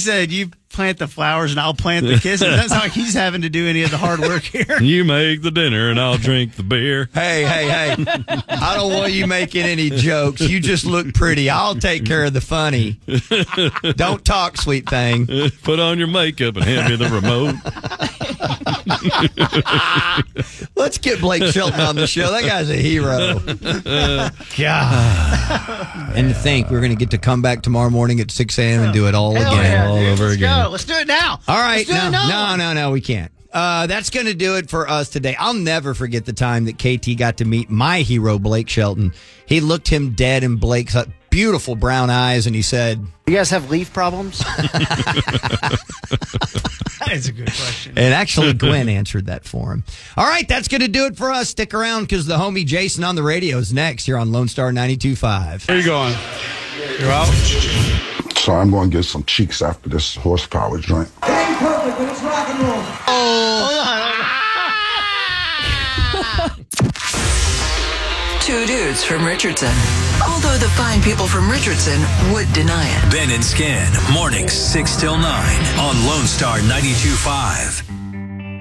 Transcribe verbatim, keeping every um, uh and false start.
said, you plant the flowers and I'll plant the kisses. That's not like he's having to do any of the hard work here. You make the dinner and I'll drink the beer. Hey, hey, hey. I don't want you making any jokes. You just look pretty. I'll take care of the funny. Don't talk, sweet thing. Put on your makeup and hand me the remote. Let's get Blake Shelton on the show. That guy's a hero. God. And to think we're going to get to come back tomorrow morning at six a.m. and do it all Hell again. yeah, all dude. over Let's again. Go. Let's do it now. All right. Let's do No, it now. no, no, no, we can't. Uh, that's going to do it for us today. I'll never forget the time that K T got to meet my hero, Blake Shelton. He looked him dead in Blake's beautiful brown eyes, and he said, You guys have leaf problems? That is a good question. and actually Gwen answered that for him. All right, that's going to do it for us. Stick around because the homie Jason on the radio is next here on Lone Star ninety-two point five. Where you going? You're out? So I'm going to get some cheeks after this horsepower joint. It ain't perfect, but it's rock and roll. Two dudes from Richardson. Although the fine people from Richardson would deny it. Ben and Skin, mornings six till nine on Lone Star ninety-two point five.